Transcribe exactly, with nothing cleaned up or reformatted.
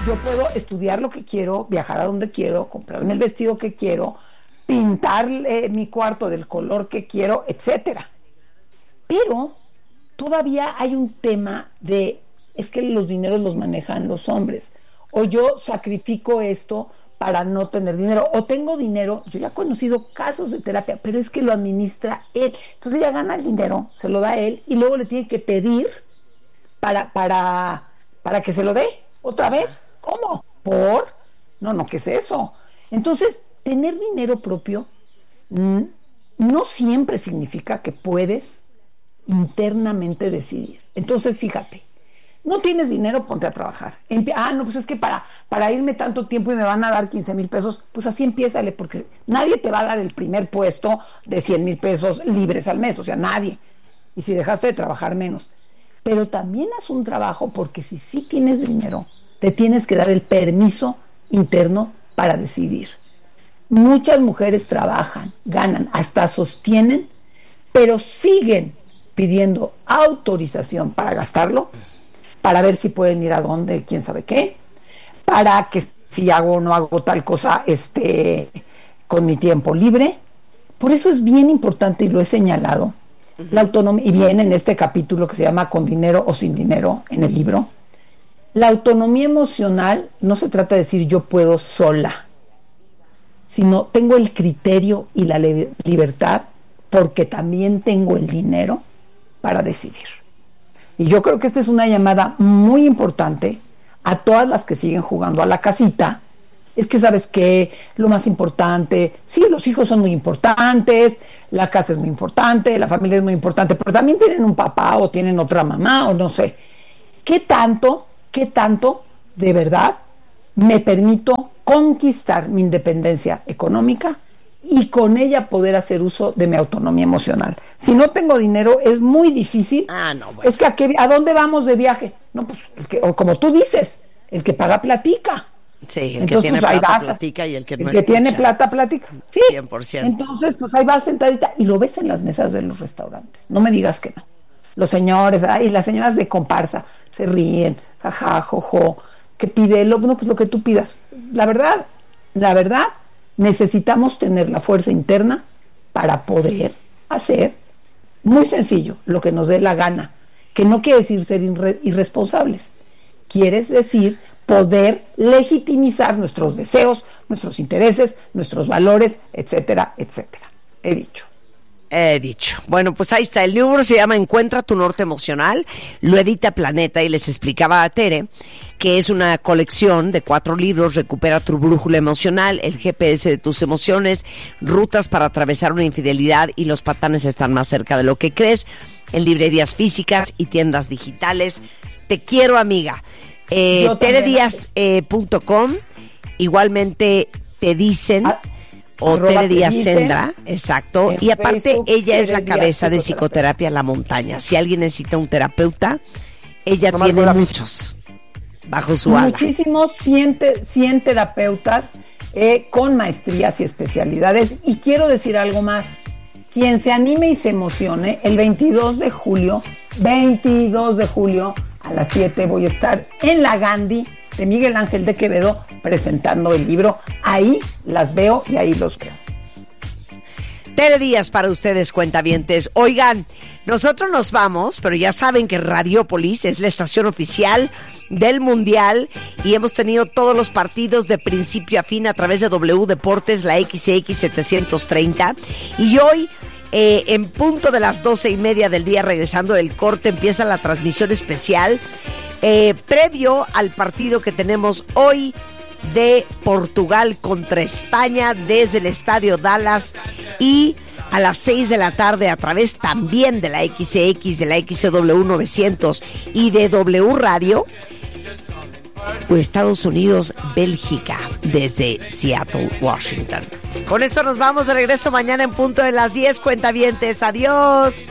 Yo puedo estudiar lo que quiero, viajar a donde quiero, comprarme el vestido que quiero, pintar eh, mi cuarto del color que quiero, etcétera. Pero todavía hay un tema de, es que los dineros los manejan los hombres, o yo sacrifico esto para no tener dinero, o tengo dinero. Yo ya he conocido casos de terapia, pero es que lo administra él, entonces ella gana el dinero, se lo da a él, y luego le tiene que pedir para, para, para que se lo dé otra vez. ¿Cómo? ¿Por? No, no, ¿qué es eso? Entonces, tener dinero propio mmm, no siempre significa que puedes internamente decidir. Entonces, fíjate, no tienes dinero, ponte a trabajar. Empie- ah, no, pues es que para, para irme tanto tiempo y me van a dar quince mil pesos, pues así empiézale, porque nadie te va a dar el primer puesto de cien mil pesos libres al mes, o sea, nadie. Y si dejaste de trabajar, menos. Pero también haz un trabajo, porque si sí tienes dinero, te tienes que dar el permiso interno para decidir. Muchas mujeres trabajan, ganan, hasta sostienen, pero siguen pidiendo autorización para gastarlo, para ver si pueden ir a dónde, quién sabe qué, para que si hago o no hago tal cosa este, con mi tiempo libre. Por eso es bien importante, y lo he señalado, uh-huh. la autonomía, y viene en este capítulo que se llama Con dinero o sin dinero, en el libro. La autonomía emocional no se trata de decir yo puedo sola, sino tengo el criterio y la le- libertad porque también tengo el dinero para decidir. Y yo creo que esta es una llamada muy importante a todas las que siguen jugando a la casita. Es que, ¿sabes qué? Lo más importante, sí, los hijos son muy importantes, la casa es muy importante, la familia es muy importante, pero también tienen un papá o tienen otra mamá o no sé. ¿Qué tanto, qué tanto de verdad me permito conquistar mi independencia económica y con ella poder hacer uso de mi autonomía emocional? Si no tengo dinero, es muy difícil. Ah, no, bueno. Es que ¿a, qué, ¿a dónde vamos de viaje? No, pues, es que, o como tú dices, el que paga platica. Sí, el Entonces, que tiene pues, ahí plata vas, platica y el que no el que escucha. tiene plata platica. Sí. cien por ciento. Entonces, pues ahí vas sentadita y lo ves en las mesas de los restaurantes. No me digas que no. Los señores, ay, las señoras de comparsa se ríen, jaja, jojo, que pide lo, no, pues lo que tú pidas. La verdad, la verdad, necesitamos tener la fuerza interna para poder hacer, muy sencillo, lo que nos dé la gana, que no quiere decir ser irre- irresponsables, quiere decir poder legitimizar nuestros deseos, nuestros intereses, nuestros valores, etcétera, etcétera. He dicho. He dicho. Bueno, pues ahí está. El libro se llama Encuentra tu norte emocional. Lo edita Planeta y les explicaba a Tere que es una colección de cuatro libros: Recupera tu brújula emocional, El G P S de tus emociones, Rutas para atravesar una infidelidad y Los patanes están más cerca de lo que crees, en librerías físicas y tiendas digitales. Te quiero, amiga. Eh, tere díaz punto com. Igualmente te dicen... Ah. O Arroba Tere Díaz te dicen, Sendra, exacto. Y aparte, Facebook, ella es Tere la cabeza Díaz, de Psicoterapia La Montaña. Si alguien necesita un terapeuta, ella Nomás tiene con la muchos bajo su ala. Muchísimos, cien, cien terapeutas eh, con maestrías y especialidades. Y quiero decir algo más. Quien se anime y se emocione, el veintidós de julio, veintidós de julio a las siete voy a estar en la Gandhi de Miguel Ángel de Quevedo presentando el libro. Ahí las veo y ahí los veo. Tere Díaz para ustedes, cuentavientes. Oigan, nosotros nos vamos, pero ya saben que Radiópolis es la estación oficial del Mundial y hemos tenido todos los partidos de principio a fin a través de W Deportes, la X X setecientos treinta. Y hoy, eh, en punto de las doce y media del día, regresando del corte, empieza la transmisión especial eh, previo al partido que tenemos hoy de Portugal contra España desde el Estadio Dallas, y a las seis de la tarde a través también de la X X, de la X W novecientos y de W Radio, pues Estados Unidos, Bélgica, desde Seattle, Washington. Con esto nos vamos de regreso mañana en punto de las diez, cuentavientes. Adiós.